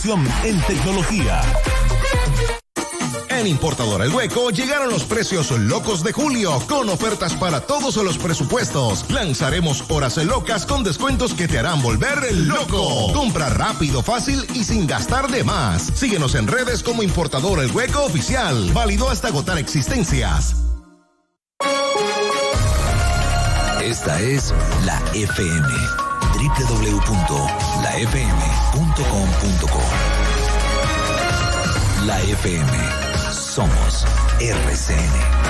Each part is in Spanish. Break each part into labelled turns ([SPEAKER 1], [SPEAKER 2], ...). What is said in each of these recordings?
[SPEAKER 1] En tecnología. En Importadora El Hueco llegaron los precios locos de julio con ofertas para todos los presupuestos. Lanzaremos horas locas con descuentos que te harán volver loco. Compra rápido, fácil y sin gastar de más. Síguenos en redes como Importadora El Hueco Oficial. Válido hasta agotar existencias.
[SPEAKER 2] Esta es la FM. www.lafm.com.co. La FM. Somos RCN.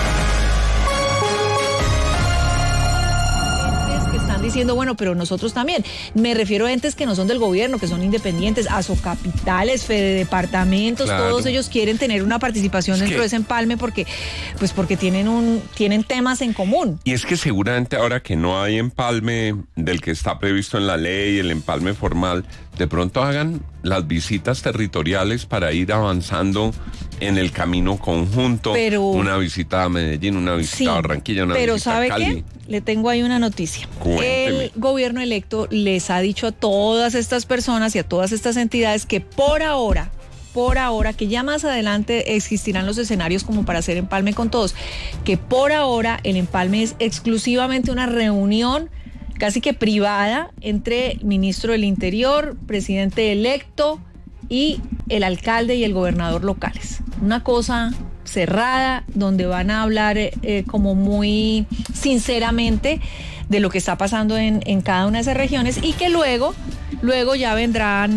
[SPEAKER 3] Diciendo, bueno, pero nosotros también. Me refiero a entes que no son del gobierno, que son independientes, asocapitales, fededepartamentos, claro. Todos ellos quieren tener una participación dentro de ese empalme porque tienen temas en común.
[SPEAKER 4] Y es que seguramente ahora que no hay empalme del que está previsto en la ley, el empalme formal, de pronto hagan las visitas territoriales para ir avanzando en el camino conjunto. Pero, una visita a Medellín, una visita a Barranquilla, una visita a Cali. ¿Sabe qué?
[SPEAKER 3] Le tengo ahí una noticia. Cuénteme. El gobierno electo les ha dicho a todas estas personas y a todas estas entidades que por ahora, que ya más adelante existirán los escenarios como para hacer empalme con todos, que por ahora el empalme es exclusivamente una reunión casi que privada entre el ministro del Interior, presidente electo y el alcalde y el gobernador locales. Una cosa cerrada donde van a hablar como muy sinceramente de lo que está pasando en cada una de esas regiones y que luego ya vendrán,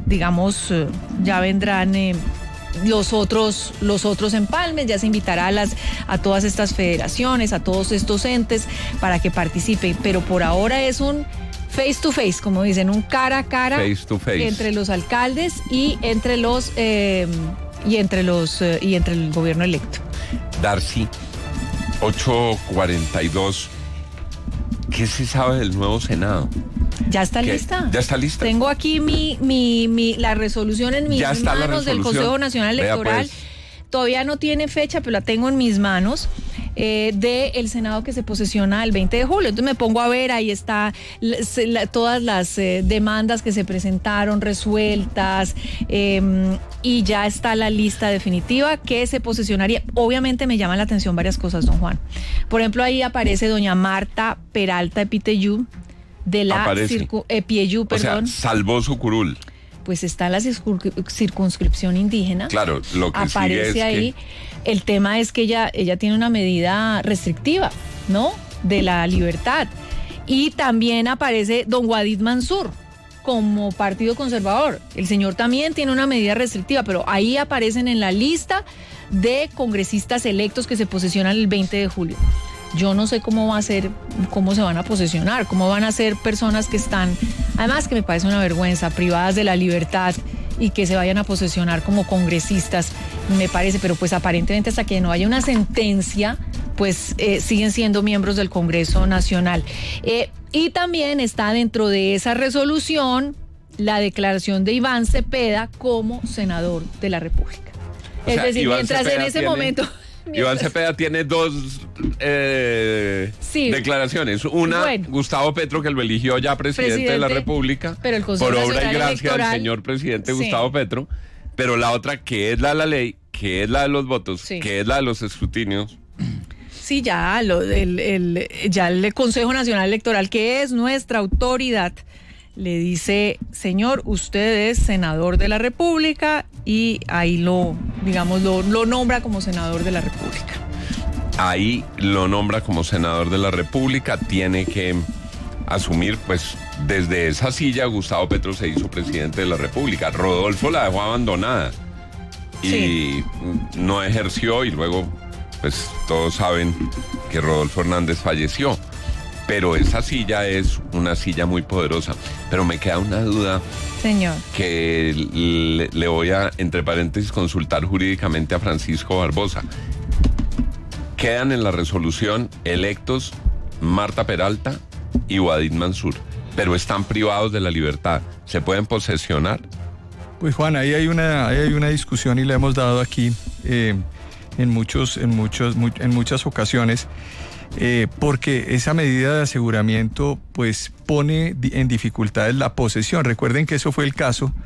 [SPEAKER 3] los otros empalmes, ya se invitará a todas estas federaciones, a todos estos entes para que participen, pero por ahora es un face to face, como dicen, un cara a cara,
[SPEAKER 4] face to face,
[SPEAKER 3] entre los alcaldes y entre el gobierno electo.
[SPEAKER 4] Darcy, 8:42. ¿Qué se sabe del nuevo Senado?
[SPEAKER 3] ¿Ya está lista?
[SPEAKER 4] ¿Ya está lista?
[SPEAKER 3] Tengo aquí la resolución en mis manos del Consejo Nacional Electoral. Todavía no tiene fecha, pero la tengo en mis manos, del Senado que se posesiona el 20 de julio. Entonces me pongo a ver, ahí está todas las demandas que se presentaron resueltas, y ya está la lista definitiva que se posesionaría. Obviamente me llaman la atención varias cosas, don Juan. Por ejemplo, ahí aparece doña Marta Peralta Epiteyú, de la Epieyú, perdón.
[SPEAKER 4] O sea, salvó su curul.
[SPEAKER 3] Pues está la circunscripción indígena.
[SPEAKER 4] Claro, lo que
[SPEAKER 3] aparece
[SPEAKER 4] sigue es
[SPEAKER 3] ahí. El tema es que ella tiene una medida restrictiva, ¿no? De la libertad. Y también aparece don Wadid Mansur como partido conservador. El señor también tiene una medida restrictiva, pero ahí aparecen en la lista de congresistas electos que se posesionan el 20 de julio. Yo no sé cómo va a ser, cómo se van a posesionar, cómo van a ser personas que están, además que me parece una vergüenza, privadas de la libertad y que se vayan a posesionar como congresistas, me parece, pero pues aparentemente hasta que no haya una sentencia, pues siguen siendo miembros del Congreso Nacional. Y también está dentro de esa resolución la declaración de Iván Cepeda como senador de la República. Es decir,
[SPEAKER 4] Iván
[SPEAKER 3] mientras
[SPEAKER 4] Cepeda
[SPEAKER 3] en ese momento...
[SPEAKER 4] Iván Cepeda tiene dos declaraciones. Una, Gustavo Petro, que lo eligió ya presidente de la República,
[SPEAKER 3] pero el
[SPEAKER 4] por obra y gracia del señor presidente Gustavo Petro. Pero la otra, que es la de la ley, que es la de los votos, que es la de los escrutinios.
[SPEAKER 3] Sí, ya el Consejo Nacional Electoral, que es nuestra autoridad, le dice, señor, usted es senador de la República, y ahí lo nombra como senador de la República.
[SPEAKER 4] Ahí lo nombra como senador de la República, tiene que asumir, pues, desde esa silla Gustavo Petro se hizo presidente de la República. Rodolfo la dejó abandonada y no ejerció, y luego, pues, todos saben que Rodolfo Hernández falleció. Pero esa silla es una silla muy poderosa. Pero me queda una duda,
[SPEAKER 3] señor,
[SPEAKER 4] que le voy a, entre paréntesis, consultar jurídicamente a Francisco Barbosa. Quedan en la resolución electos Marta Peralta y Wadid Mansur, pero están privados de la libertad. ¿Se pueden posesionar?
[SPEAKER 5] Pues Juan, ahí hay una discusión y la hemos dado aquí en muchas ocasiones. Porque esa medida de aseguramiento pues pone en dificultades la posesión. Recuerden que eso fue el caso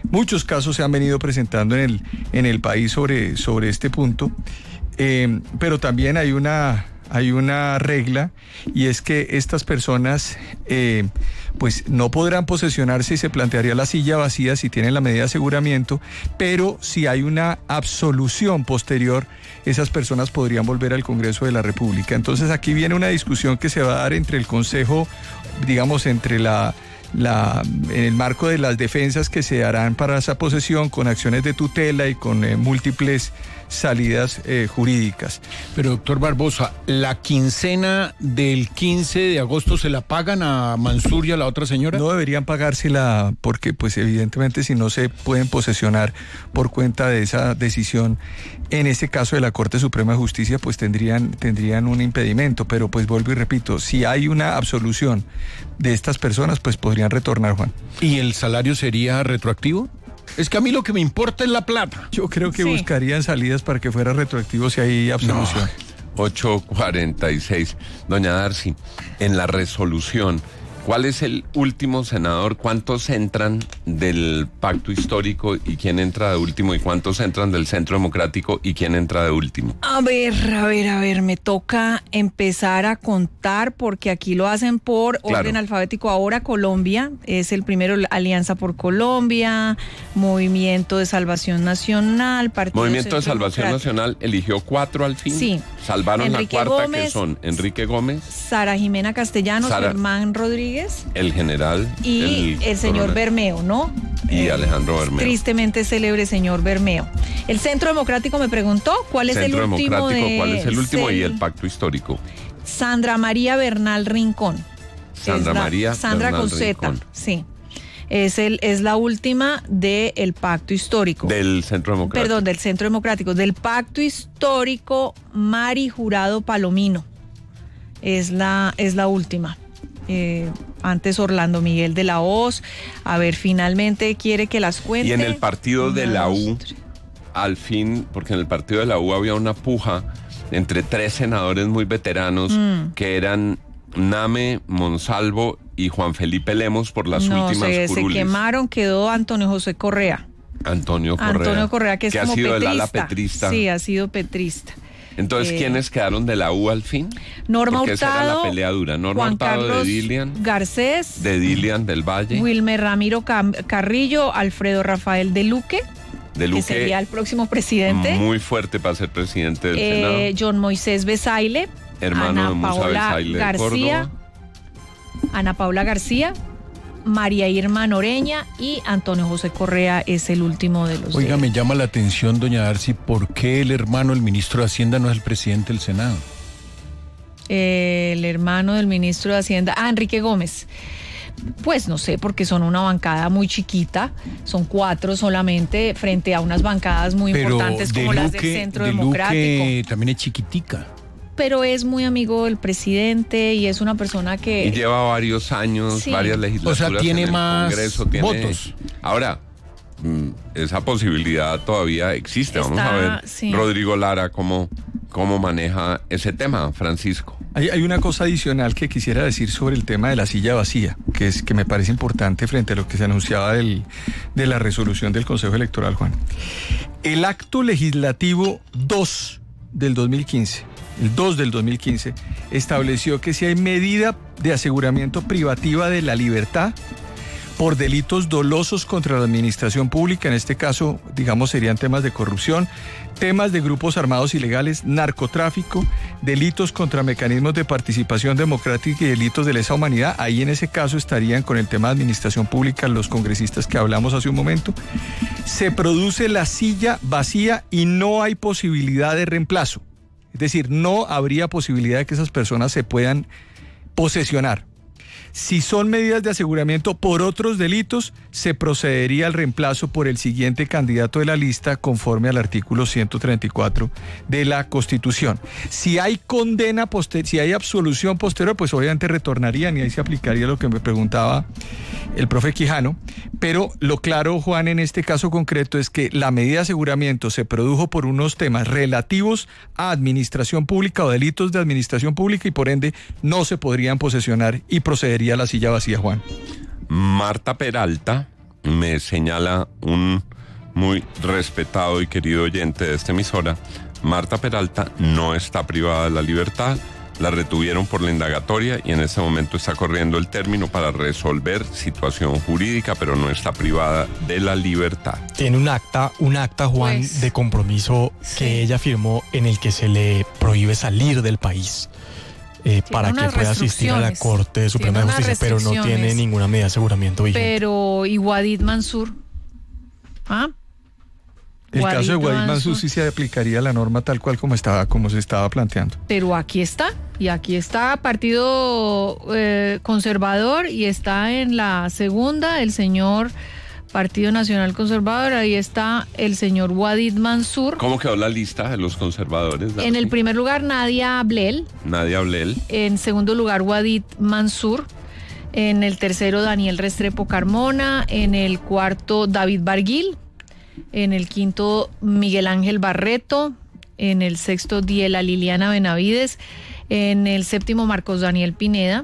[SPEAKER 5] Muchos casos se han venido presentando en el país sobre este punto, pero también hay una regla, y es que estas personas pues no podrán posesionarse y se plantearía la silla vacía si tienen la medida de aseguramiento, pero si hay una absolución posterior, esas personas podrían volver al Congreso de la República. Entonces aquí viene una discusión que se va a dar entre el Consejo, digamos, entre en el marco de las defensas que se harán para esa posesión, con acciones de tutela y con múltiples salidas jurídicas.
[SPEAKER 6] Pero doctor Barbosa, ¿la quincena del 15 de agosto se la pagan a Mansur y a la otra señora?
[SPEAKER 5] No deberían pagársela porque pues evidentemente si no se pueden posesionar por cuenta de esa decisión, en este caso de la Corte Suprema de Justicia, pues tendrían un impedimento, pero pues vuelvo y repito, si hay una absolución de estas personas, pues podrían retornar, Juan.
[SPEAKER 6] ¿Y el salario sería retroactivo? Es que a mí lo que me importa es la plata.
[SPEAKER 5] Yo creo que buscarían salidas para que fuera retroactivo si hay absolución.
[SPEAKER 4] 8:46. Doña Darcy, en la resolución, ¿cuál es el último senador? ¿Cuántos entran del pacto histórico y quién entra de último? ¿Y cuántos entran del Centro Democrático y quién entra de último?
[SPEAKER 3] A ver, me toca empezar a contar porque aquí lo hacen por orden alfabético. Ahora Colombia es el primero, Alianza por Colombia, Movimiento de Salvación Nacional, Partido
[SPEAKER 4] Movimiento de Salvación Nacional eligió 4 al fin.
[SPEAKER 3] Sí.
[SPEAKER 4] Salvaron
[SPEAKER 3] Enrique
[SPEAKER 4] la cuarta,
[SPEAKER 3] Gómez,
[SPEAKER 4] que son Enrique Gómez,
[SPEAKER 3] Sara Jimena Castellanos, Germán Rodríguez
[SPEAKER 4] el general
[SPEAKER 3] y el señor Bermeo, ¿no?
[SPEAKER 4] Y Alejandro Bermeo.
[SPEAKER 3] Tristemente célebre señor Bermeo. El Centro Democrático me preguntó cuál es el último
[SPEAKER 4] ¿cuál es el último? Y el pacto histórico.
[SPEAKER 3] Sandra María Bernal Rincón.
[SPEAKER 4] Sandra
[SPEAKER 3] Bernal con Z,
[SPEAKER 4] Rincón.
[SPEAKER 3] sí. Es la última del pacto histórico.
[SPEAKER 4] Del Centro Democrático.
[SPEAKER 3] Perdón, del Centro Democrático. Del pacto histórico, Mari Jurado Palomino. Es la última. Antes Orlando Miguel de la Hoz. A ver, finalmente quiere que las cuente.
[SPEAKER 4] Y en el partido de la U, al fin, porque en el partido de la U había una puja entre 3 senadores muy veteranos que eran Name, Monsalvo y Juan Felipe Lemos por las últimas curules.
[SPEAKER 3] Se quemaron, quedó Antonio José Correa.
[SPEAKER 4] Antonio Correa,
[SPEAKER 3] que es
[SPEAKER 4] como
[SPEAKER 3] ha sido
[SPEAKER 4] petrista. El ala petrista.
[SPEAKER 3] Sí, ha sido petrista.
[SPEAKER 4] Entonces, ¿quiénes quedaron de la U al fin?
[SPEAKER 3] Norma
[SPEAKER 4] Porque
[SPEAKER 3] Hurtado,
[SPEAKER 4] esa era la pelea dura. Norma
[SPEAKER 3] Juan
[SPEAKER 4] Hurtado
[SPEAKER 3] Carlos
[SPEAKER 4] de Dilian.
[SPEAKER 3] Garcés.
[SPEAKER 4] De Dilian del Valle.
[SPEAKER 3] Wilmer Ramiro Carrillo, Alfredo Rafael de Luque. Que sería el próximo presidente.
[SPEAKER 4] Muy fuerte para ser presidente del Senado.
[SPEAKER 3] John Moisés Besaile.
[SPEAKER 4] Hermano de Musa Besaile de Córdoba.
[SPEAKER 3] Ana Paula García. María Irma Noreña y Antonio José Correa es el último de los.
[SPEAKER 6] Oiga, me llama la atención, doña Darcy, ¿por qué el hermano del ministro de Hacienda no es el presidente del Senado?
[SPEAKER 3] El hermano del ministro de Hacienda, Enrique Gómez. Pues no sé, porque son una bancada muy chiquita, son 4 solamente frente a unas bancadas muy importantes como las del Centro Democrático.
[SPEAKER 6] Luque también es chiquitica.
[SPEAKER 3] Pero es muy amigo del presidente y es una persona que...
[SPEAKER 4] Y lleva varios años, varias legislaturas.
[SPEAKER 6] O sea, tiene
[SPEAKER 4] en el
[SPEAKER 6] más
[SPEAKER 4] Congreso, votos. Ahora, esa posibilidad todavía existe. Vamos a ver, Rodrigo Lara, cómo maneja ese tema, Francisco.
[SPEAKER 5] Hay una cosa adicional que quisiera decir sobre el tema de la silla vacía, que me parece importante frente a lo que se anunciaba de la resolución del Consejo Electoral, Juan. El acto legislativo 2 del 2015, el 2 del 2015, estableció que si hay medida de aseguramiento privativa de la libertad por delitos dolosos contra la administración pública, en este caso, digamos, serían temas de corrupción, temas de grupos armados ilegales, narcotráfico, delitos contra mecanismos de participación democrática y delitos de lesa humanidad. Ahí en ese caso estarían con el tema de administración pública los congresistas que hablamos hace un momento. Se produce la silla vacía y no hay posibilidad de reemplazo. Es decir, no habría posibilidad de que esas personas se puedan posesionar. Si son medidas de aseguramiento por otros delitos, se procedería al reemplazo por el siguiente candidato de la lista conforme al artículo 134 de la Constitución. Si hay condena si hay absolución posterior, pues obviamente retornarían y ahí se aplicaría lo que me preguntaba el profe Quijano. Pero lo claro, Juan, en este caso concreto es que la medida de aseguramiento se produjo por unos temas relativos a administración pública o delitos de administración pública y por ende no se podrían posesionar y procedería a la silla vacía, Juan.
[SPEAKER 4] Marta Peralta, me señala un muy respetado y querido oyente de esta emisora, Marta Peralta no está privada de la libertad, la retuvieron por la indagatoria y en este momento está corriendo el término para resolver situación jurídica, pero no está privada de la libertad.
[SPEAKER 7] Tiene un acta, Juan,
[SPEAKER 3] Pues,
[SPEAKER 7] de compromiso
[SPEAKER 3] sí.
[SPEAKER 7] que ella firmó en el que se le prohíbe salir del país para que
[SPEAKER 3] unas
[SPEAKER 7] pueda asistir a la
[SPEAKER 3] restricciones.
[SPEAKER 7] Corte Suprema de
[SPEAKER 3] Tiene unas
[SPEAKER 7] Justicia, pero no tiene
[SPEAKER 3] restricciones.
[SPEAKER 7] ninguna medida de aseguramiento vigente.
[SPEAKER 3] Pero, ¿y Wadid Mansur? ¿Ah?
[SPEAKER 5] El caso de Guaidó
[SPEAKER 3] Mansur.
[SPEAKER 5] Mansur sí se aplicaría la norma tal cual como se estaba planteando.
[SPEAKER 3] Pero aquí está, y aquí está Partido Conservador y está en la segunda el señor Partido Nacional Conservador, ahí está el señor Wadid Mansur.
[SPEAKER 4] ¿Cómo quedó la lista de los conservadores? Darcy?
[SPEAKER 3] En el primer lugar Nadia Blel,
[SPEAKER 4] Nadia Blel.
[SPEAKER 3] en segundo lugar Wadid Mansur, en el tercero Daniel Restrepo Carmona, en el cuarto David Barguil, en el quinto Miguel Ángel Barreto, en el sexto Diela Liliana Benavides, en el séptimo Marcos Daniel Pineda,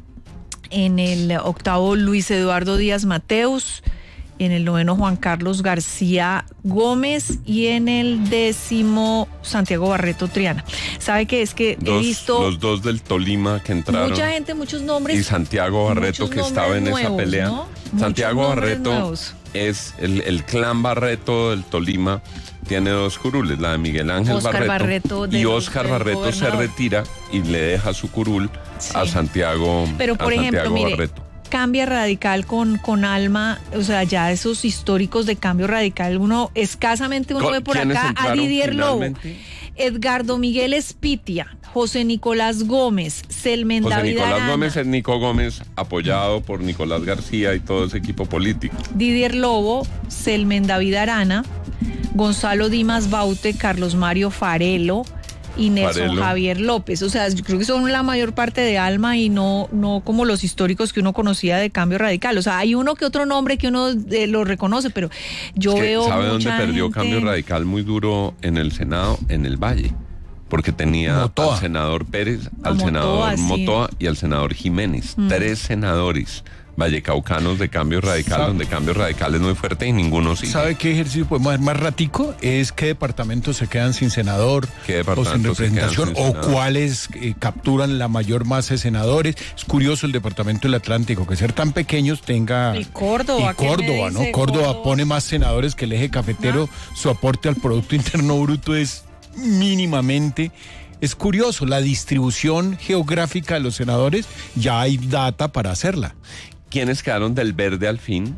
[SPEAKER 3] en el octavo Luis Eduardo Díaz Mateus, en el noveno Juan Carlos García Gómez y en el décimo Santiago Barreto Triana. ¿Sabe qué? Es que he visto
[SPEAKER 4] Los dos del Tolima que entraron.
[SPEAKER 3] mucha gente, muchos nombres.
[SPEAKER 4] Y Santiago Barreto,
[SPEAKER 3] muchos
[SPEAKER 4] que estaba en
[SPEAKER 3] nombres
[SPEAKER 4] esa
[SPEAKER 3] nuevos,
[SPEAKER 4] pelea.
[SPEAKER 3] ¿no? Muchos
[SPEAKER 4] Santiago
[SPEAKER 3] nombres
[SPEAKER 4] Barreto
[SPEAKER 3] nuevos.
[SPEAKER 4] es el clan Barreto del Tolima. Tiene dos curules, la de Miguel Ángel
[SPEAKER 3] Óscar Barreto
[SPEAKER 4] y
[SPEAKER 3] del-
[SPEAKER 4] Óscar
[SPEAKER 3] del
[SPEAKER 4] Barreto se
[SPEAKER 3] gobernador.
[SPEAKER 4] retira y le deja su curul a
[SPEAKER 3] Sí.
[SPEAKER 4] Santiago,
[SPEAKER 3] Pero por
[SPEAKER 4] a
[SPEAKER 3] ejemplo,
[SPEAKER 4] Santiago
[SPEAKER 3] mire,
[SPEAKER 4] Barreto.
[SPEAKER 3] Cambia Radical con Alma, o sea, ya esos históricos de Cambio Radical, escasamente uno ve por
[SPEAKER 4] ¿Quiénes
[SPEAKER 3] acá a
[SPEAKER 4] entraron
[SPEAKER 3] Didier Lobo,
[SPEAKER 4] finalmente?
[SPEAKER 3] Edgardo Miguel Espitia, José Nicolás Gómez, Selmen
[SPEAKER 4] José
[SPEAKER 3] David
[SPEAKER 4] Nicolás
[SPEAKER 3] Arana,
[SPEAKER 4] Gómez es Nico Gómez, apoyado por Nicolás García y todo ese equipo político.
[SPEAKER 3] Didier Lobo, Selmen David Arana, Gonzalo Dimas Baute, Carlos Mario Farelo y Nelson
[SPEAKER 4] Farelo.
[SPEAKER 3] Javier López. O sea, yo creo que son la mayor parte de Alma y no como los históricos que uno conocía de Cambio Radical. O sea, hay uno que otro nombre que uno lo reconoce, pero yo
[SPEAKER 4] Es que,
[SPEAKER 3] veo
[SPEAKER 4] ¿sabe dónde
[SPEAKER 3] mucha
[SPEAKER 4] perdió
[SPEAKER 3] gente-
[SPEAKER 4] Cambio Radical muy duro en el Senado? En el Valle. Porque tenía
[SPEAKER 6] Motoa.
[SPEAKER 4] al senador Pérez,
[SPEAKER 3] A
[SPEAKER 4] al
[SPEAKER 3] Motoa,
[SPEAKER 4] senador
[SPEAKER 3] sí.
[SPEAKER 4] Motoa y al senador Jiménez. 3 senadores vallecaucanos de Cambio Radical,
[SPEAKER 6] Sa-
[SPEAKER 4] donde Cambio Radical es muy fuerte y ninguno sigue.
[SPEAKER 6] ¿Sabe qué ejercicio podemos hacer más ratico? Es qué departamentos se quedan sin senador
[SPEAKER 4] ¿Qué
[SPEAKER 6] o sin
[SPEAKER 4] departamentos se quedan
[SPEAKER 6] representación,
[SPEAKER 4] sin
[SPEAKER 6] o
[SPEAKER 4] senador?
[SPEAKER 6] cuáles capturan la mayor masa de senadores. Es curioso el departamento del Atlántico, que ser tan pequeños tenga...
[SPEAKER 3] Y Córdoba,
[SPEAKER 6] Y
[SPEAKER 3] ¿qué me
[SPEAKER 6] Córdoba, ¿no?
[SPEAKER 3] dice
[SPEAKER 6] Córdoba
[SPEAKER 3] Córdoba?
[SPEAKER 6] pone más senadores que el eje cafetero. Su aporte al Producto Interno Bruto es mínimamente... Es curioso, la distribución geográfica de los senadores, ya hay data para hacerla.
[SPEAKER 4] ¿Quiénes quedaron del verde al fin?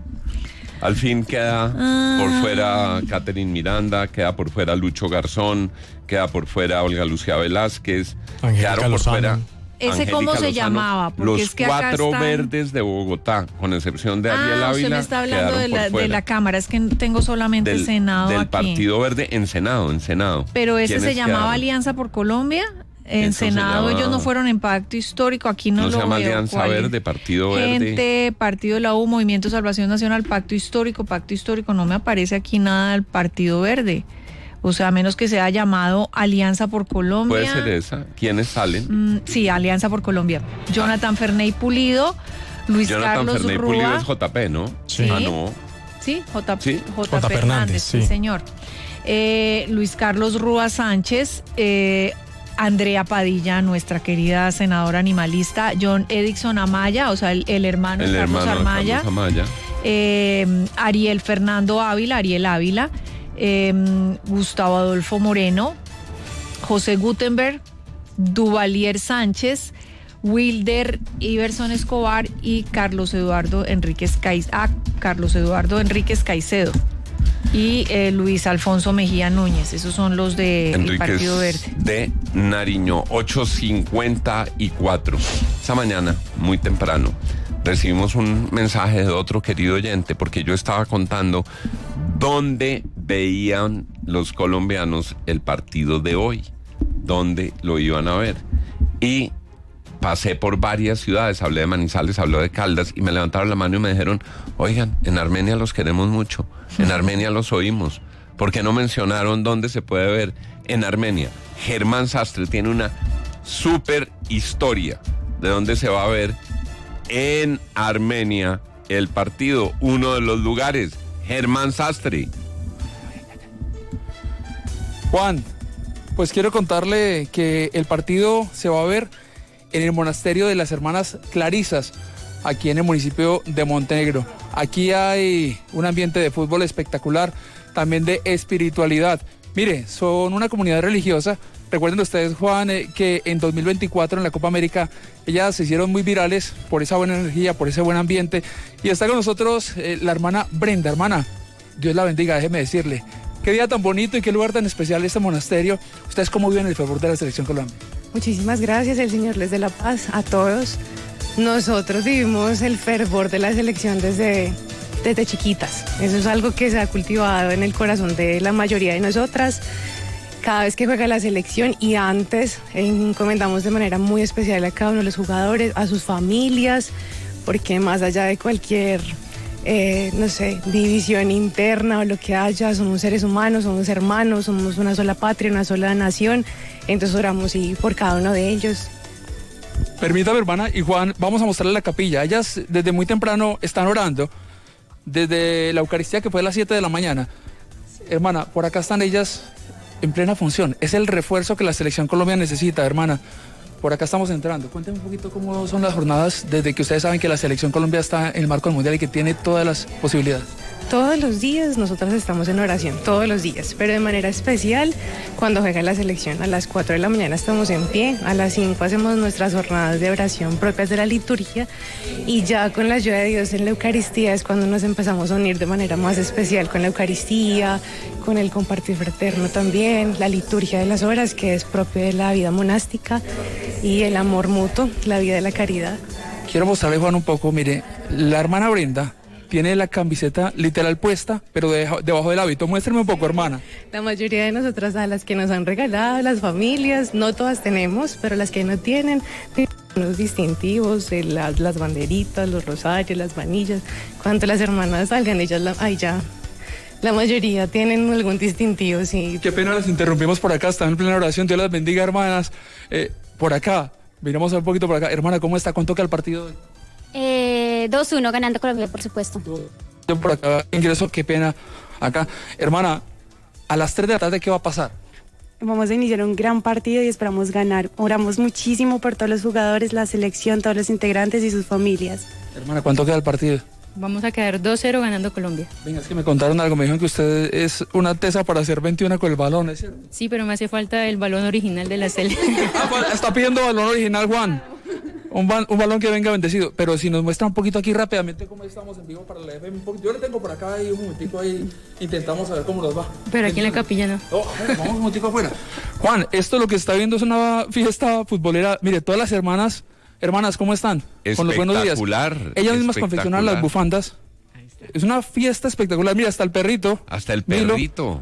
[SPEAKER 4] Al fin queda por fuera Catherine Miranda, queda por fuera Lucho Garzón, queda por fuera Olga Lucía Velázquez,
[SPEAKER 7] Angélica
[SPEAKER 4] quedaron por
[SPEAKER 7] Lozano.
[SPEAKER 4] fuera.
[SPEAKER 3] ¿Ese
[SPEAKER 4] Angélica
[SPEAKER 3] cómo se
[SPEAKER 4] Lozano.
[SPEAKER 3] llamaba? Porque
[SPEAKER 4] Los
[SPEAKER 3] es que acá
[SPEAKER 4] 4
[SPEAKER 3] están-
[SPEAKER 4] verdes de Bogotá, con excepción de Ariel
[SPEAKER 3] usted
[SPEAKER 4] Ávila,
[SPEAKER 3] me está hablando
[SPEAKER 4] quedaron
[SPEAKER 3] de
[SPEAKER 4] por
[SPEAKER 3] la, de
[SPEAKER 4] fuera.
[SPEAKER 3] la Cámara, es que tengo solamente
[SPEAKER 4] del,
[SPEAKER 3] Senado
[SPEAKER 4] del
[SPEAKER 3] aquí.
[SPEAKER 4] Partido Verde en Senado.
[SPEAKER 3] Pero ese se
[SPEAKER 4] ¿Quiénes
[SPEAKER 3] llamaba
[SPEAKER 4] quedaron?
[SPEAKER 3] Alianza por Colombia. En
[SPEAKER 4] Eso se
[SPEAKER 3] Senado
[SPEAKER 4] llama-
[SPEAKER 3] ellos no fueron en pacto histórico, aquí no
[SPEAKER 4] No
[SPEAKER 3] lo
[SPEAKER 4] se llama
[SPEAKER 3] veo.
[SPEAKER 4] Alianza
[SPEAKER 3] ¿Cuál es?
[SPEAKER 4] Verde, Partido Verde.
[SPEAKER 3] Gente, Partido de la U, Movimiento Salvación Nacional, Pacto Histórico, no me aparece aquí nada del Partido Verde. O sea, a menos que sea llamado Alianza por Colombia.
[SPEAKER 4] Puede ser esa. ¿Quiénes salen?
[SPEAKER 3] Sí, Alianza por Colombia. Jonathan Ferney Pulido, Luis
[SPEAKER 4] Jonathan
[SPEAKER 3] Carlos
[SPEAKER 4] Ferney Pulido
[SPEAKER 3] Rúa.
[SPEAKER 4] es JP, ¿no?
[SPEAKER 3] Sí.
[SPEAKER 4] Ah, no.
[SPEAKER 3] Sí, J.
[SPEAKER 4] Sí.
[SPEAKER 3] J.
[SPEAKER 7] J.
[SPEAKER 3] Fernández, sí,
[SPEAKER 7] sí.
[SPEAKER 3] señor. Luis Carlos Rúa Sánchez, Andrea Padilla, nuestra querida senadora animalista, John Edison Amaya, o sea, el hermano de
[SPEAKER 4] El
[SPEAKER 3] Carlos
[SPEAKER 4] hermano de
[SPEAKER 3] Amaya,
[SPEAKER 4] Carlos Amaya.
[SPEAKER 3] Ariel Fernando Ávila, Ariel Ávila, Gustavo Adolfo Moreno, José Gutenberg, Duvalier Sánchez, Wilder Iverson Escobar y Carlos Eduardo Enríquez Caicedo y Luis Alfonso Mejía Núñez. Esos son los del Partido Verde.
[SPEAKER 4] de Nariño, 8:54. Esta mañana, muy temprano, recibimos un mensaje de otro querido oyente porque yo estaba contando dónde veían los colombianos el partido de hoy, dónde lo iban a ver. Y pasé por varias ciudades, hablé de Manizales, hablé de Caldas y me levantaron la mano y me dijeron, oigan, en Armenia los queremos mucho, en Armenia los oímos. ¿Por qué no mencionaron dónde se puede ver en Armenia? Germán Sastre tiene una súper historia de dónde se va a ver en Armenia el partido, uno de los lugares, Germán Sastre.
[SPEAKER 8] Juan, pues quiero contarle que el partido se va a ver en el monasterio de las Hermanas Clarisas, aquí en el municipio de Montenegro. Aquí hay un ambiente de fútbol espectacular, también de espiritualidad. Mire, son una comunidad religiosa. Recuerden ustedes, Juan, que en 2024 en la Copa América ellas se hicieron muy virales por esa buena energía, por ese buen ambiente. Y está con nosotros la hermana Brenda. Hermana, Dios la bendiga, déjeme decirle. Qué día tan bonito y qué lugar tan especial este monasterio. ¿Ustedes cómo viven el fervor de la Selección Colombia?
[SPEAKER 9] Muchísimas gracias, el Señor les dé la paz a todos. Nosotros vivimos el fervor de la selección desde chiquitas. Eso es algo que se ha cultivado en el corazón de la mayoría de nosotras. Cada vez que juega la selección y antes encomendamos de manera muy especial a cada uno de los jugadores, a sus familias, porque más allá de cualquier, división interna o lo que haya, somos seres humanos, somos hermanos, somos una sola patria, una sola nación. Entonces oramos y por cada uno de ellos.
[SPEAKER 8] Permítame, hermana, y Juan, vamos a mostrarle la capilla. Ellas desde muy temprano están orando, desde la Eucaristía que fue a las 7 de la mañana. Hermana, por acá están ellas en plena función. Es el refuerzo que la Selección Colombia necesita, hermana. Por acá estamos entrando. Cuéntenme un poquito cómo son las jornadas desde que ustedes saben que la Selección Colombia está en el marco del Mundial y que tiene todas las posibilidades.
[SPEAKER 9] Todos los días nosotras estamos en oración, todos los días, pero de manera especial cuando juega la selección. A las 4 de la mañana estamos en pie, a las 5 hacemos nuestras jornadas de oración propias de la liturgia y ya con la ayuda de Dios en la Eucaristía es cuando nos empezamos a unir de manera más especial con la Eucaristía, con el compartir fraterno también, la liturgia de las horas que es propio de la vida monástica y el amor mutuo, la vida de la caridad.
[SPEAKER 8] Quiero mostrarle, Juan, un poco, mire, la hermana Brenda tiene la camiseta literal puesta, pero debajo del hábito. Muéstrame un poco, hermana.
[SPEAKER 9] La mayoría de nosotras, a las que nos han regalado, las familias, no todas tenemos, pero las que no tienen, los distintivos, las banderitas, los rosarios, las manillas. Cuando las hermanas salgan, ellas, ahí ya, la mayoría tienen algún distintivo, sí.
[SPEAKER 8] Qué pena, las interrumpimos por acá, están en plena oración. Dios las bendiga, hermanas. Por acá, miramos un poquito por acá. Hermana, ¿cómo está? ¿Cuánto queda el partido?
[SPEAKER 10] 2-1 ganando Colombia, por supuesto.
[SPEAKER 8] Yo por acá ingreso, qué pena. Acá, hermana, a las 3 de la tarde, ¿qué va a pasar?
[SPEAKER 11] Vamos a iniciar un gran partido y esperamos ganar. Oramos muchísimo por todos los jugadores, la selección, todos los integrantes y sus familias.
[SPEAKER 8] Hermana, ¿cuánto queda el partido?
[SPEAKER 12] Vamos a quedar 2-0 ganando Colombia.
[SPEAKER 8] Venga, es que me contaron algo, me dijeron que usted es una tesa para hacer 21 con el balón, ¿es cierto?
[SPEAKER 12] Sí, pero me hace falta el balón original de la selección.
[SPEAKER 8] Está pidiendo balón original, Juan. Un balón que venga bendecido. Pero si nos muestra un poquito aquí rápidamente cómo estamos en vivo para la FM. Yo le tengo por acá y un momentico ahí intentamos a ver cómo nos va.
[SPEAKER 12] Pero aquí en la capilla no.
[SPEAKER 8] Vamos un momentico afuera. Juan, esto lo que está viendo es una fiesta futbolera. Mire, todas las hermanas, ¿cómo están? Con los buenos días.
[SPEAKER 4] Espectacular.
[SPEAKER 8] Ellas mismas confeccionan las bufandas. Es una fiesta espectacular. Mira, hasta el perrito.
[SPEAKER 4] Hasta el perrito.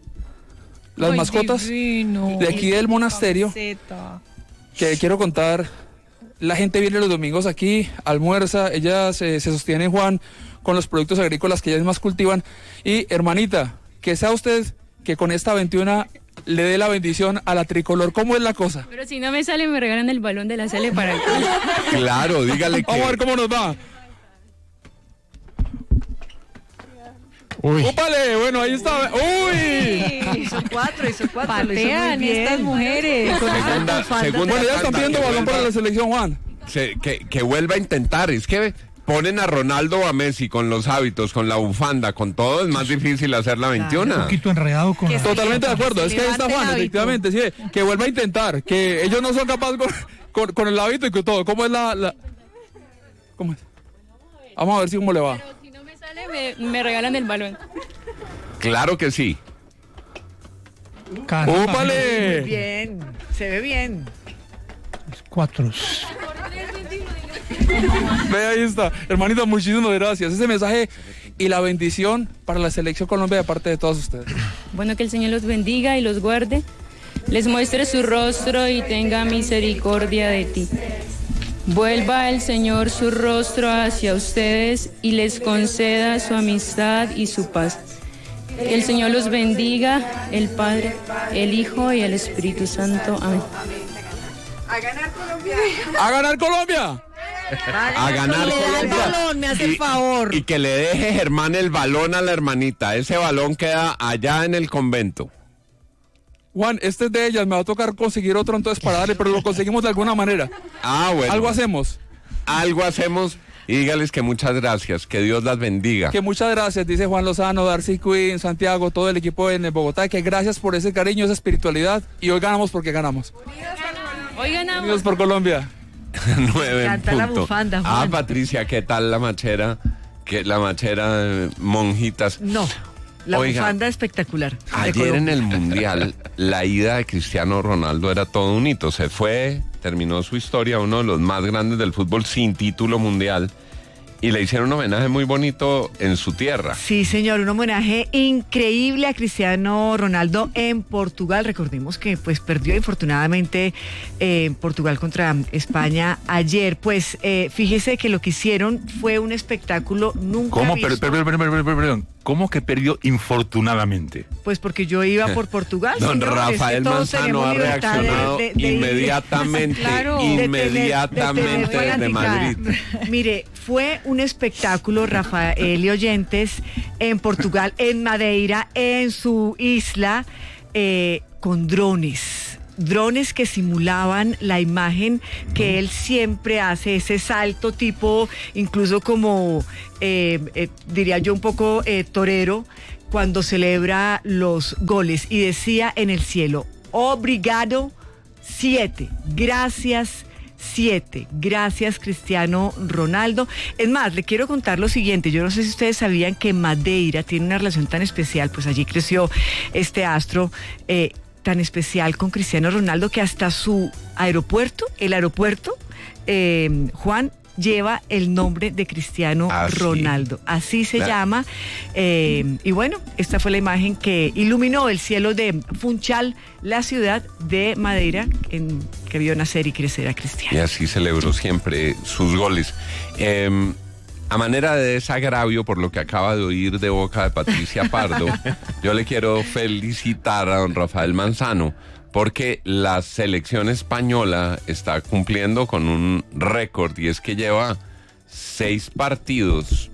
[SPEAKER 8] Las mascotas
[SPEAKER 3] divino.
[SPEAKER 8] De aquí del monasterio. Que quiero contar. La gente viene los domingos aquí, almuerza, ellas se sostienen, Juan, con los productos agrícolas que ellas mismas cultivan. Y, hermanita, que sea usted que con esta 21 le dé la bendición a la tricolor. ¿Cómo es la cosa?
[SPEAKER 12] Pero si no me sale, me regalan el balón de la sele para acá.
[SPEAKER 4] Claro, dígale que...
[SPEAKER 8] Vamos a ver cómo nos va.
[SPEAKER 6] Uy.
[SPEAKER 8] ¡Ópale! Bueno, ahí está. ¡Uy!
[SPEAKER 3] Hizo cuatro.
[SPEAKER 12] Patean estas mujeres.
[SPEAKER 4] Segunda
[SPEAKER 8] Bueno, ya están pidiendo balón para la selección, Juan.
[SPEAKER 4] Que vuelva a intentar. Es que ponen a Ronaldo o a Messi con los hábitos, con la bufanda, con todo. Es más difícil hacer la 21.
[SPEAKER 13] Un poquito enredado con...
[SPEAKER 8] Totalmente de acuerdo. Es que ahí está Juan, efectivamente. Sí, que vuelva a intentar. Que ellos no son capaces con el hábito y con todo. ¿Cómo es ¿Cómo es? Vamos a ver cómo le va.
[SPEAKER 12] Me regalan el balón.
[SPEAKER 4] Claro que sí.
[SPEAKER 8] ¡Ópale!
[SPEAKER 3] Muy bien, se ve bien.
[SPEAKER 13] 4.
[SPEAKER 8] Ve, ahí está. Hermanita, muchísimas gracias. Ese mensaje y la bendición para la Selección Colombia de parte de todos ustedes.
[SPEAKER 12] Bueno, que el Señor los bendiga y los guarde, les muestre su rostro y tenga misericordia de ti. Vuelva el Señor su rostro hacia ustedes y les conceda su amistad y su paz. Que el Señor los bendiga, el Padre, el Hijo y el Espíritu Santo. Amén.
[SPEAKER 3] A ganar Colombia.
[SPEAKER 8] ¡A ganar Colombia!
[SPEAKER 4] a ganar
[SPEAKER 3] le da el
[SPEAKER 4] Colombia.
[SPEAKER 3] balón, me hace el favor.
[SPEAKER 4] Y que le deje Germán el balón a la hermanita. Ese balón queda allá en el convento.
[SPEAKER 8] Juan, este es de ellas, me va a tocar conseguir otro entonces para darle, pero lo conseguimos de alguna manera.
[SPEAKER 4] Ah, bueno.
[SPEAKER 8] Algo hacemos.
[SPEAKER 4] Algo hacemos. Y dígales que muchas gracias, que Dios las bendiga.
[SPEAKER 8] Que muchas gracias, dice Juan Lozano, Darcy Quinn, Santiago, todo el equipo en Bogotá, que gracias por ese cariño, esa espiritualidad, y hoy ganamos porque ganamos.
[SPEAKER 12] Hoy ganamos.
[SPEAKER 8] Unidos por Colombia.
[SPEAKER 4] 9 en
[SPEAKER 3] encanta la
[SPEAKER 4] punto.
[SPEAKER 3] bufanda, Juan.
[SPEAKER 4] Patricia, ¿qué tal la machera? Monjitas.
[SPEAKER 14] No, la
[SPEAKER 4] Oiga,
[SPEAKER 14] bufanda espectacular. de
[SPEAKER 4] Ayer
[SPEAKER 14] Colombia.
[SPEAKER 4] en el Mundial, la ida de Cristiano Ronaldo era todo un hito. Se fue, terminó su historia, uno de los más grandes del fútbol sin título mundial. Y le hicieron un homenaje muy bonito en su tierra.
[SPEAKER 14] Sí, señor, un homenaje increíble a Cristiano Ronaldo en Portugal. Recordemos que pues perdió infortunadamente Portugal contra España ayer. Pues fíjese que lo que hicieron fue un espectáculo nunca
[SPEAKER 15] ¿Cómo?
[SPEAKER 14] visto.
[SPEAKER 15] Perdón. ¿Cómo que perdió infortunadamente?
[SPEAKER 14] Pues porque yo iba por Portugal.
[SPEAKER 4] Don
[SPEAKER 14] señor,
[SPEAKER 4] Rafael
[SPEAKER 14] es que todos
[SPEAKER 4] Manzano
[SPEAKER 14] tenemos
[SPEAKER 4] ha
[SPEAKER 14] libertad
[SPEAKER 4] reaccionado
[SPEAKER 14] de
[SPEAKER 4] inmediatamente,
[SPEAKER 14] Claro,
[SPEAKER 4] inmediatamente
[SPEAKER 14] de tener
[SPEAKER 4] desde Madrid.
[SPEAKER 14] Mire, fue un espectáculo, Rafael y oyentes, en Portugal, en Madeira, en su isla, con drones que simulaban la imagen que él siempre hace, ese salto tipo, incluso como, diría yo, un poco torero, cuando celebra los goles, y decía en el cielo: obrigado 7, gracias 7, gracias Cristiano Ronaldo. Es más, le quiero contar lo siguiente, yo no sé si ustedes sabían que Madeira tiene una relación tan especial, pues allí creció este astro tan especial con Cristiano Ronaldo, que hasta su aeropuerto, el aeropuerto, Juan, lleva el nombre de Cristiano Ronaldo. Así se llama. Y bueno, esta fue la imagen que iluminó el cielo de Funchal, la ciudad de Madeira, que vio nacer y crecer a Cristiano.
[SPEAKER 4] Y así celebró siempre sus goles. A manera de desagravio por lo que acaba de oír de boca de Patricia Pardo, yo le quiero felicitar a don Rafael Manzano, porque la selección española está cumpliendo con un récord, y es que lleva 6 partidos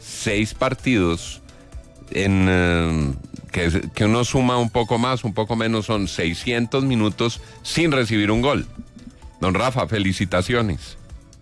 [SPEAKER 4] en que uno suma un poco más, un poco menos, son 600 minutos sin recibir un gol. Don Rafa, felicitaciones.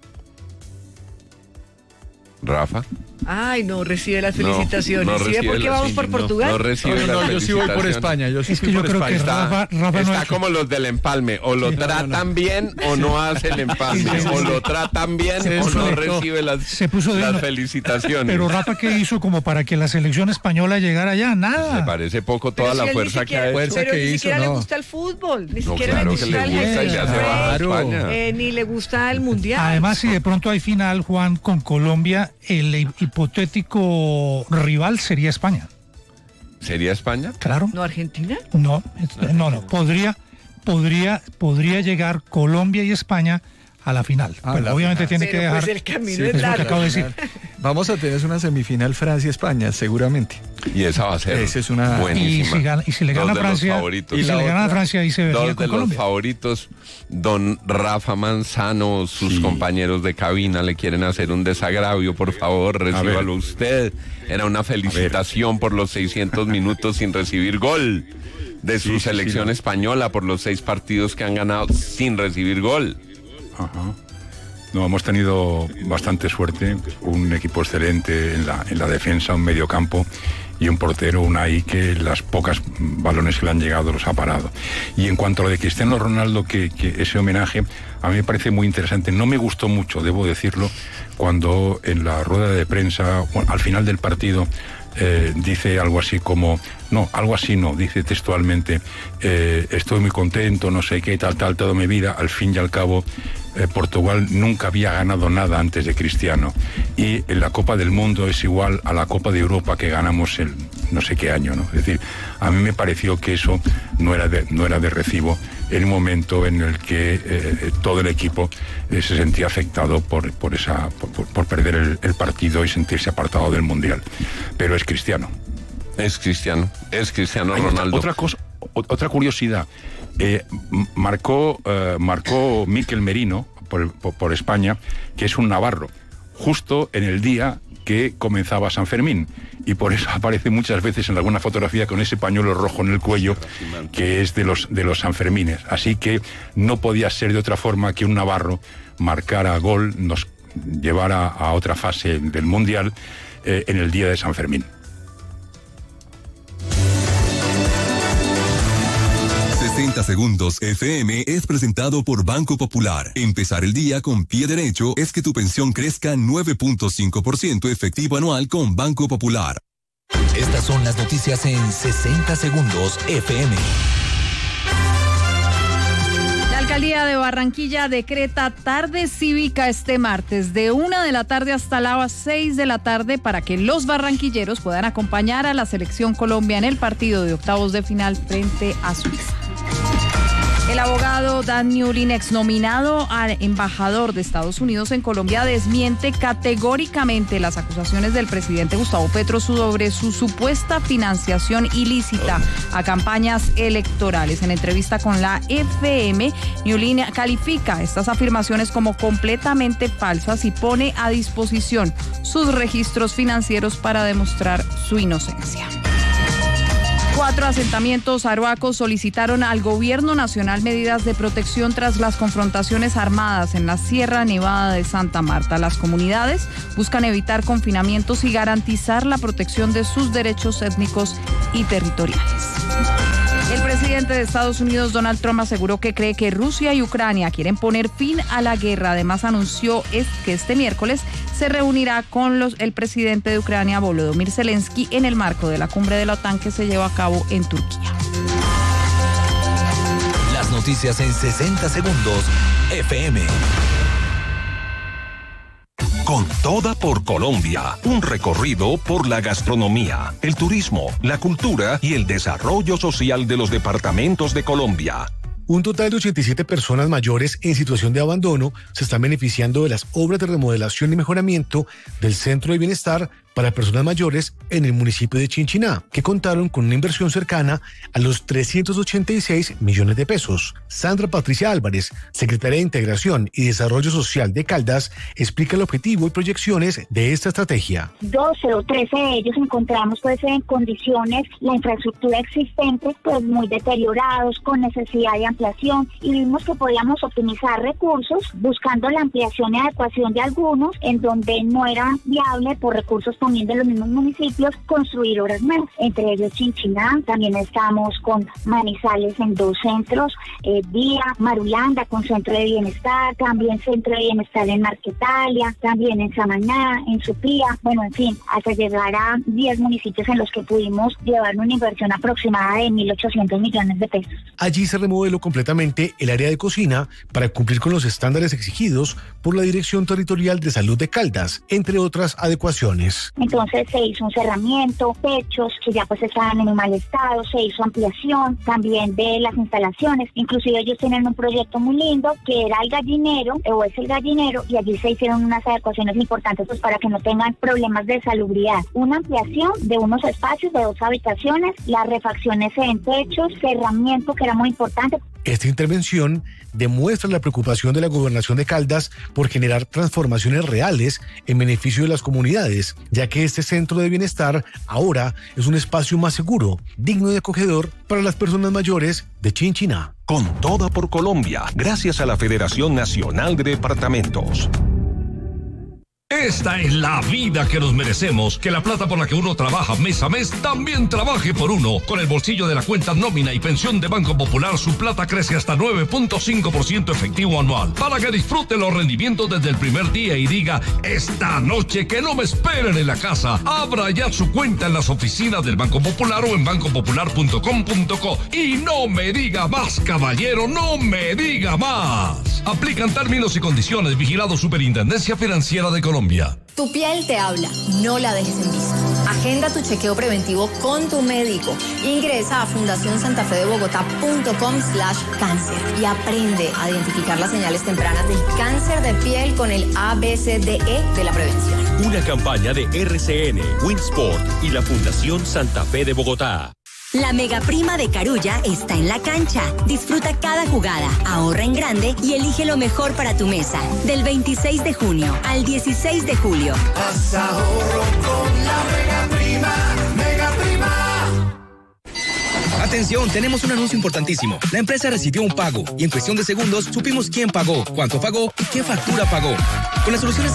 [SPEAKER 4] Rafa.
[SPEAKER 14] Ay, no recibe las felicitaciones.
[SPEAKER 4] No
[SPEAKER 14] ¿Sí ve
[SPEAKER 4] recibe
[SPEAKER 14] por qué vamos por Portugal?
[SPEAKER 4] No recibe las
[SPEAKER 5] yo sí voy por
[SPEAKER 4] felicitaciones.
[SPEAKER 5] España. Yo sí
[SPEAKER 13] Es que
[SPEAKER 5] fui
[SPEAKER 13] yo
[SPEAKER 5] por
[SPEAKER 13] creo que
[SPEAKER 5] España.
[SPEAKER 13] Rafa no
[SPEAKER 4] Está
[SPEAKER 13] ha
[SPEAKER 4] como los del empalme, o lo tratan bien o no hace el empalme, o lo tratan bien o no recibe las felicitaciones.
[SPEAKER 13] Pero Rafa, ¿qué hizo como para que la selección española llegara allá? Nada.
[SPEAKER 4] Me parece poco toda la fuerza que ha hecho.
[SPEAKER 14] Pero ni siquiera le gusta el fútbol, ni siquiera
[SPEAKER 4] claro
[SPEAKER 14] le
[SPEAKER 4] que
[SPEAKER 14] gusta
[SPEAKER 4] le gusta y le hace bajar a España.
[SPEAKER 14] ni le gusta el mundial.
[SPEAKER 13] Además, si de pronto hay final, Juan, con Colombia, el hipotético rival sería España.
[SPEAKER 4] ¿Sería España?
[SPEAKER 13] Claro.
[SPEAKER 14] ¿No Argentina?
[SPEAKER 13] No. Podría llegar Colombia y España a la final. Pero obviamente tiene que dejar.
[SPEAKER 14] Pues el camino
[SPEAKER 13] Sí,
[SPEAKER 14] es
[SPEAKER 13] es lo que
[SPEAKER 14] largo.
[SPEAKER 13] acabo de decir.
[SPEAKER 5] Vamos a tener una semifinal Francia-España, seguramente.
[SPEAKER 4] Y esa va a ser
[SPEAKER 5] Esa es una
[SPEAKER 4] buenísima.
[SPEAKER 13] Y si le gana
[SPEAKER 4] Dos de los
[SPEAKER 13] Francia,
[SPEAKER 4] favoritos.
[SPEAKER 13] y si le gana Francia, ahí se vería
[SPEAKER 4] Dos
[SPEAKER 13] con
[SPEAKER 4] de los
[SPEAKER 13] Colombia.
[SPEAKER 4] favoritos. Don Rafa Manzano, sus compañeros de cabina le quieren hacer un desagravio, por favor, recíbalo usted. Era una felicitación por los 600 minutos sin recibir gol de su selección española, por los 6 partidos que han ganado sin recibir gol.
[SPEAKER 15] Ajá. No, hemos tenido bastante suerte, un equipo excelente en la defensa, un mediocampo y un portero, Unai, que las pocas balones que le han llegado los ha parado. Y en cuanto a lo de Cristiano Ronaldo, que ese homenaje a mí me parece muy interesante. No me gustó mucho, debo decirlo, cuando en la rueda de prensa, al final del partido, dice algo así como, dice textualmente, estoy muy contento, no sé qué, tal, toda mi vida. Al fin y al cabo, Portugal nunca había ganado nada antes de Cristiano, y en la Copa del Mundo es igual a la Copa de Europa que ganamos el no sé qué año, ¿no? Es decir, a mí me pareció que eso no era de recibo en un momento en el que todo el equipo se sentía afectado por perder el partido y sentirse apartado del Mundial. Pero es Cristiano.
[SPEAKER 4] Es Cristiano Ronaldo.
[SPEAKER 15] Otra curiosidad. Marcó Mikel Merino por España, que es un navarro, justo en el día que comenzaba San Fermín, y por eso aparece muchas veces en alguna fotografía con ese pañuelo rojo en el cuello, que es de los Sanfermines. Así que no podía ser de otra forma que un navarro marcara gol, nos llevara a otra fase del Mundial en el día de San Fermín.
[SPEAKER 16] 60 Segundos FM es presentado por Banco Popular. Empezar el día con pie derecho es que tu pensión crezca 9.5% efectivo anual con Banco Popular.
[SPEAKER 2] Estas son las noticias en 60 Segundos FM.
[SPEAKER 3] La alcaldía de Barranquilla decreta tarde cívica este martes de 1 de la tarde hasta las 6 de la tarde para que los barranquilleros puedan acompañar a la selección Colombia en el partido de octavos de final frente a Suiza. El abogado Dan Newlin, exnominado al embajador de Estados Unidos en Colombia, desmiente categóricamente las acusaciones del presidente Gustavo Petro sobre su supuesta financiación ilícita a campañas electorales. En entrevista con la FM, Newlin califica estas afirmaciones como completamente falsas y pone a disposición sus registros financieros para demostrar su inocencia. 4 asentamientos arhuacos solicitaron al gobierno nacional medidas de protección tras las confrontaciones armadas en la Sierra Nevada de Santa Marta. Las comunidades buscan evitar confinamientos y garantizar la protección de sus derechos étnicos y territoriales. El presidente de Estados Unidos, Donald Trump, aseguró que cree que Rusia y Ucrania quieren poner fin a la guerra. Además, anunció que este miércoles se reunirá con el presidente de Ucrania, Volodymyr Zelensky, en el marco de la cumbre de la OTAN que se lleva a cabo en Turquía.
[SPEAKER 2] Las noticias en 60 Segundos FM.
[SPEAKER 1] Con toda por Colombia, un recorrido por la gastronomía, el turismo, la cultura y el desarrollo social de los departamentos de Colombia.
[SPEAKER 17] Un total de 87 personas mayores en situación de abandono se están beneficiando de las obras de remodelación y mejoramiento del Centro de Bienestar para Personas Mayores en el municipio de Chinchiná, que contaron con una inversión cercana a los 386 millones de pesos. Sandra Patricia Álvarez, secretaria de Integración y Desarrollo Social de Caldas, explica el objetivo y proyecciones de esta estrategia.
[SPEAKER 18] 12 o 13 de ellos encontramos pues en condiciones, la infraestructura existente pues muy deteriorados, con necesidad de ampliación, y vimos que podíamos optimizar recursos buscando la ampliación y adecuación de algunos en donde no era viable por recursos también de los mismos municipios construir obras nuevas, entre ellos Chinchiná. También estamos con Manizales en 2 centros, Vía, Marulanda con Centro de Bienestar, también Centro de Bienestar en Marquetalia, también en Samaná, en Supía, bueno, en fin, hasta llegar a 10 municipios en los que pudimos llevar una inversión aproximada de 1.800 millones de pesos.
[SPEAKER 17] Allí se remodeló completamente el área de cocina para cumplir con los estándares exigidos por la Dirección Territorial de Salud de Caldas, entre otras adecuaciones.
[SPEAKER 18] Entonces se hizo un cerramiento, techos que ya pues estaban en un mal estado, se hizo ampliación también de las instalaciones, inclusive ellos tienen un proyecto muy lindo que era el gallinero, o es el gallinero, y allí se hicieron unas adecuaciones importantes pues para que no tengan problemas de salubridad. Una ampliación de unos espacios de 2 habitaciones, las refacciones en techos, cerramiento que era muy importante.
[SPEAKER 17] Esta intervención demuestra la preocupación de la Gobernación de Caldas por generar transformaciones reales en beneficio de las comunidades, ya que este centro de bienestar ahora es un espacio más seguro, digno y acogedor para las personas mayores de Chinchiná.
[SPEAKER 1] Con toda por Colombia, gracias a la Federación Nacional de Departamentos.
[SPEAKER 19] Esta es la vida que nos merecemos, que la plata por la que uno trabaja mes a mes también trabaje por uno. Con el bolsillo de la cuenta nómina y pensión de Banco Popular, su plata crece hasta 9.5% efectivo anual, para que disfrute los rendimientos desde el primer día y diga, esta noche que no me esperen en la casa. Abra ya su cuenta en las oficinas del Banco Popular o en bancopopular.com.co. Y no me diga más, caballero, no me diga más. Aplican términos y condiciones. Vigilado Superintendencia Financiera de Colombia.
[SPEAKER 20] Tu piel te habla, no la dejes en visto. Agenda tu chequeo preventivo con tu médico. Ingresa a fundacionsantafedebogotá.com/cáncer y aprende a identificar las señales tempranas del cáncer de piel con el ABCDE de la prevención.
[SPEAKER 21] Una campaña de RCN, Winsport y la Fundación Santa Fe de Bogotá. La mega prima de Carulla está en la cancha. Disfruta cada jugada, ahorra en grande y elige lo mejor para tu mesa. Del 26 de junio al 16 de julio.
[SPEAKER 22] Haz ahorro con la mega prima, mega prima.
[SPEAKER 23] Atención, tenemos un anuncio importantísimo. La empresa recibió un pago y en cuestión de segundos supimos quién pagó, cuánto pagó y qué factura pagó. Con las soluciones